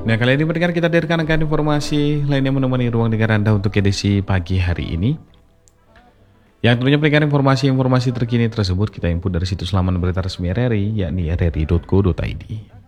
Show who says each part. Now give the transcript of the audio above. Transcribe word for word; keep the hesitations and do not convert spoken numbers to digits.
Speaker 1: Nah, kali ini mendengar kita hadirkan akan informasi lainnya menemani ruang dengar Anda untuk edisi pagi hari ini. Yang tentunya berikan informasi-informasi terkini tersebut kita input dari situs laman berita resmi R R I, yakni r r i titik co titik i d.